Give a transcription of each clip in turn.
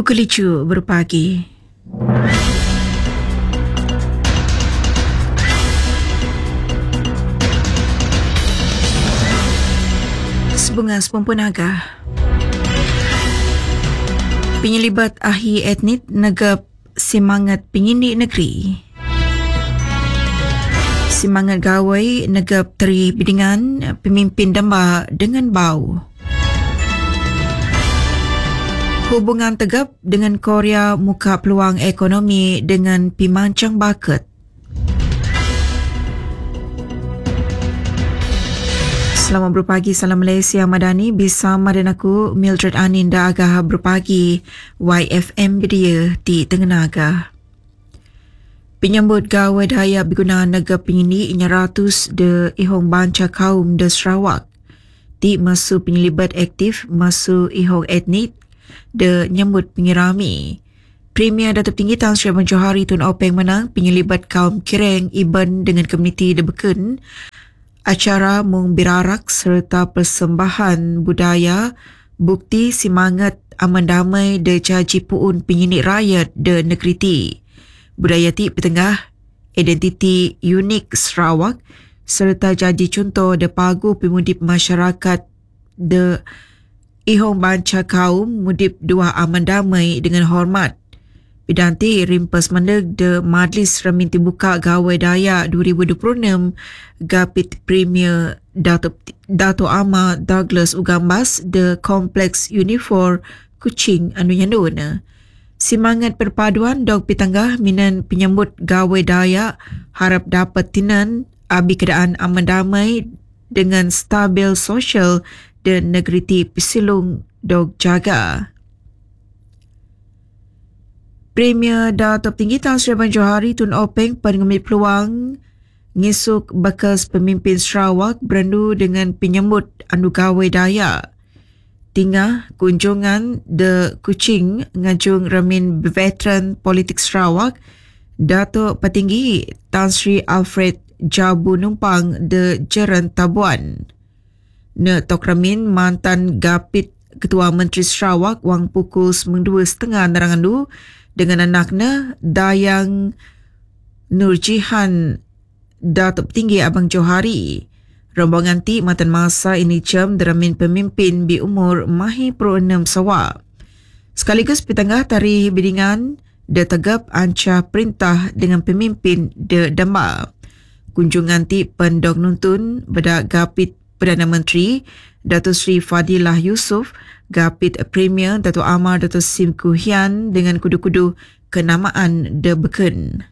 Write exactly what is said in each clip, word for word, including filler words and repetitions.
Pukul tujuh berpagi. Sebunga Semempunaga. Penyelibat ahli etnik negap semangat pengindik negeri. Semangat gawai negap teri bidingan pemimpin damba dengan bau. Hubungan tegap dengan Korea muka peluang ekonomi dengan pimancang bakat. Selamat berpagi, salam Malaysia Madani. Bersama dengan aku Mildred Aninda Agah berpagi Y F M Media di Tengganaga. Penyambut gawai daya berguna negap pengini inya ratus de ihong banca kaum de Sarawak. Di masu penyelibat aktif masu ihong etnik de nyambut pengirami. Premier Datuk Tinggi Tan Sri Abang Johari Tun Openg menang penyelibat kaum Kireng Iban dengan komuniti de Beken. Acara mung birarak serta persembahan budaya bukti semangat aman damai de caji puun penyinik rakyat de negeri ti. Budaya ti petengah identiti unik Sarawak serta jadi contoh de pagu pemudip masyarakat de ihong banca kaum mudip dua aman damai dengan hormat. Pidanti rimpas mendeg de Majlis Raminti Buka Gawai Daya dua ribu dua puluh enam Gapit Premier Dato, Dato Ama Douglas Ugambas de Kompleks Unifor Kuching anu nyanduna. Semangat perpaduan dog pitanggah minan penyambut gawai daya harap dapat tinan abi keadaan aman damai dengan stabil sosial dan negeri ti pisilung dog jaga. Premier Datuk Tinggi Tan Sri Abang Johari Tun Openg pengambil peluang ngisuk bekas pemimpin Sarawak berandu dengan penyambut anu gawai daya. Tingah kunjungan de Kuching ngajung Ramin Veteran Politik Sarawak Datuk Petinggi Tan Sri Alfred Jabu Numpang de Jeran Tabuan. Ne Tok Ramin mantan Gapit Ketua Menteri Sarawak wang pukul sembilan dua tiga puluh nerangan du dengan anaknya Dayang Nurjihan Datuk Tinggi Abang Johari. Rombongan ti matan masa ini jam deramin pemimpin bi umur mahi pro enam sawa. Sekaligus pitangah tarikh bidingan de tegap anca perintah dengan pemimpin de damba. Kunjungan ti pendog nuntun beda Gapit Perdana Menteri Datuk Sri Fadilah Yusof, Gapit Premier Datuk Amar Datuk Sim Kuhian dengan kudu-kudu kenamaan de Beken.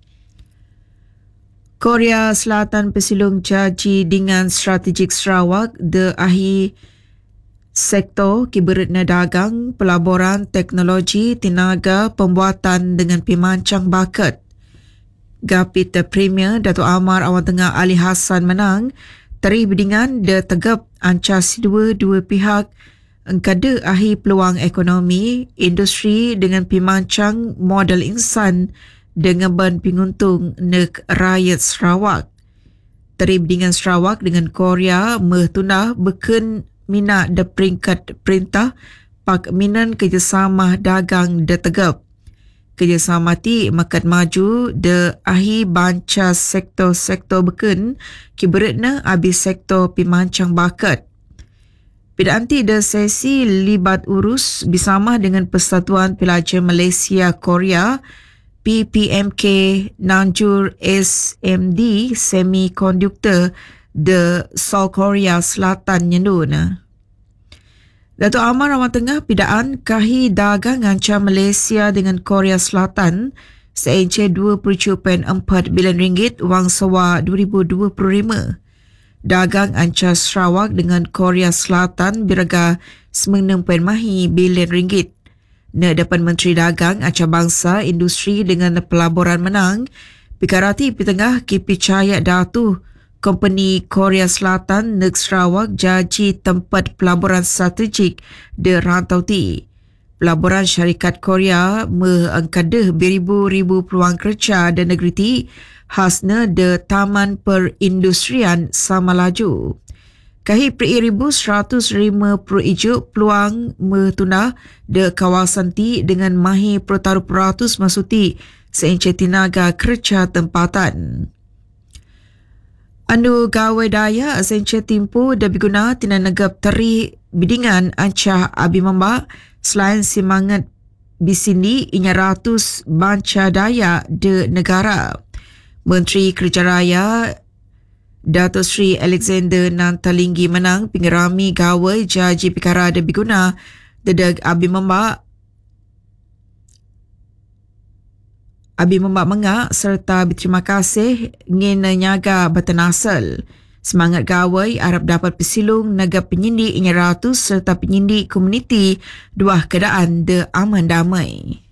Korea Selatan pesilung jaji dengan strategik Sarawak de ahi sektor kiberitna dagang, pelaburan, teknologi, tenaga, pembuatan dengan pimancang bakat. Gapit Premier Datuk Amar Awan Tengah Ali Hassan menang tarikh bidingan de tegap anca sidua dua pihak engkada ahi peluang ekonomi, industri dengan pimancang modal insan dengan ban pinguntung nek rakyat Sarawak. Tarikh bidingan Sarawak dengan Korea mertunah beken minat de peringkat perintah pak minan kerjasama dagang de tegap. Kerjasama ti makat maju de ahi banca sektor-sektor beken kiberitna abi sektor pimancang bakat. Pidanti de sesi libat urus bersama dengan Persatuan Pelajar Malaysia Korea P P M K Nanjur S M D Semikonduktor de Seoul Korea Selatan nyenduna. Datuk Amar Awan Tengah pidaan kahi dagang anca Malaysia dengan Korea Selatan seenca dua puluh tujuh perpuluhan empat bilion ringgit wang sewa dua ribu dua puluh lima. Dagang anca Sarawak dengan Korea Selatan biraga sembilan perpuluhan lima bilion ringgit. Ne Depan Menteri Dagang anca bangsa industri dengan pelaburan menang pikarati pitengah kipi cahaya datu Company Korea Selatan nek Sarawak jaji tempat pelaburan strategik de rantau ti. Pelaburan syarikat Korea mengkadah beribu-ribu peluang kerja dan negeri ti khasnya de Taman Perindustrian sama laju. Kahi pri ribu seratus lima puluh ijuk peluang metuna de kawasan ti dengan mahi pertaruh peratus masuti seence tinaga kerja tempatan. Anu gawai daya seence timpu da biguna tina negap teri bidingan ancah abi mamba selain semangat bisini inya ratus banca daya de negara. Menteri Kerja Raya Dato' Sri Alexander Nantalinggi menang pingerami gawai jaji perkara de biguna dedeg abi mamba abi mamba mengak serta berterima kasih ngena nyaga batanasal. Semangat gawai harap dapat persilung negap penyindik inya ratus serta penyindik komuniti dua keadaan de aman damai.